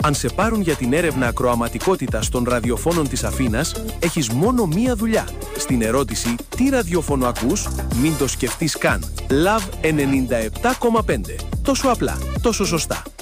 Αν σε πάρουν για την έρευνα ακροαματικότητας των ραδιοφώνων της Αθήνας, έχεις μόνο μία δουλειά. Στην ερώτηση «Τι ραδιόφωνο ακούς?», μην το σκεφτείς καν. Love 97,5. Τόσο απλά, τόσο σωστά.